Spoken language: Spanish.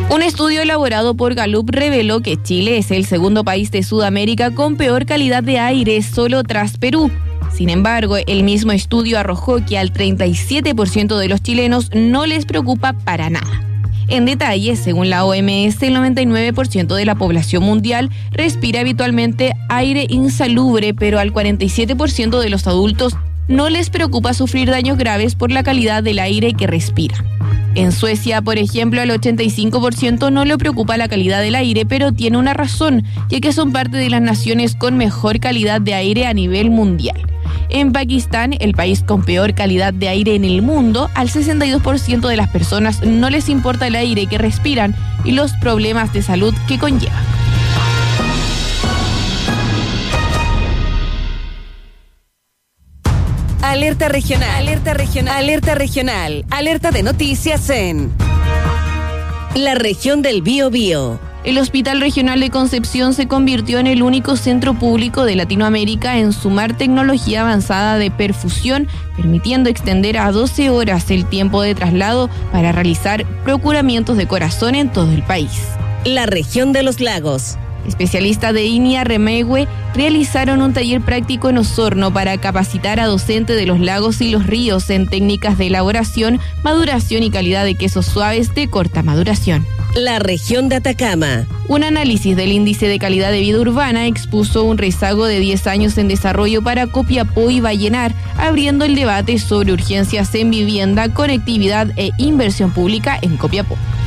Un estudio elaborado por Gallup reveló que Chile es el segundo país de Sudamérica con peor calidad de aire, solo tras Perú. Sin embargo, el mismo estudio arrojó que al 37% de los chilenos no les preocupa para nada. En detalle, según la OMS, el 99% de la población mundial respira habitualmente aire insalubre, pero al 47% de los adultos no les preocupa sufrir daños graves por la calidad del aire que respira. En Suecia, por ejemplo, al 85% no le preocupa la calidad del aire, pero tiene una razón, ya que son parte de las naciones con mejor calidad de aire a nivel mundial. En Pakistán, el país con peor calidad de aire en el mundo, al 62% de las personas no les importa el aire que respiran y los problemas de salud que conlleva. Alerta regional, alerta regional, alerta regional, alerta de noticias en la región del Biobío. El Hospital Regional de Concepción se convirtió en el único centro público de Latinoamérica en sumar tecnología avanzada de perfusión, permitiendo extender a 12 horas el tiempo de traslado para realizar procuramientos de corazón en todo el país. La región de los lagos. Especialistas de INIA Remegue realizaron un taller práctico en Osorno para capacitar a docentes de los lagos y los ríos en técnicas de elaboración, maduración y calidad de quesos suaves de corta maduración. La región de Atacama. Un análisis del índice de calidad de vida urbana expuso un rezago de 10 años en desarrollo para Copiapó y Vallenar, abriendo el debate sobre urgencias en vivienda, conectividad e inversión pública en Copiapó.